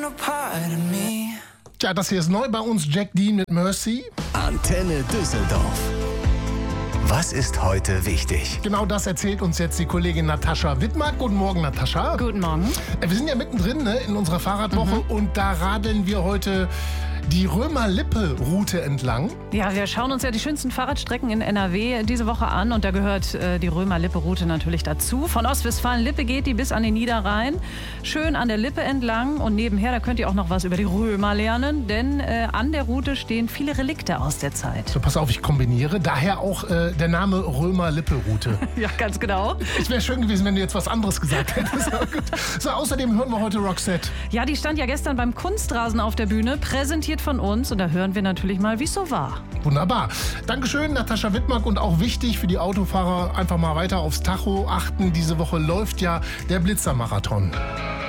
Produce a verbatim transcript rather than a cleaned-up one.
no part of me. Tja, das hier ist neu bei uns. Jack Dean mit Mercy. Antenne Düsseldorf. Was ist heute wichtig? Genau das erzählt uns jetzt die Kollegin Natascha Wittmark. Guten Morgen, Natascha. Guten Morgen. Wir sind ja mittendrin, ne, in unserer Fahrradwoche, mhm. und da radeln wir heute die Römer-Lippe-Route entlang. Ja, wir schauen uns ja die schönsten Fahrradstrecken in N R W diese Woche an und da gehört äh, die Römer-Lippe-Route natürlich dazu. Von Ostwestfalen-Lippe geht die bis an den Niederrhein, schön an der Lippe entlang und nebenher, da könnt ihr auch noch was über die Römer lernen, denn äh, an der Route stehen viele Relikte aus der Zeit. So, pass auf, ich kombiniere, daher auch äh, der Name Römer-Lippe-Route. Ja, ganz genau. Es wäre schön gewesen, wenn du jetzt was anderes gesagt hättest. So, außerdem hören wir heute Roxette. Ja, die stand ja gestern beim Kunstrasen auf der Bühne, präsentiert von uns und da hören wir natürlich mal, wie es so war. Wunderbar. Dankeschön, Natascha Wittmark, und auch wichtig für die Autofahrer, einfach mal weiter aufs Tacho achten. Diese Woche läuft ja der Blitzermarathon.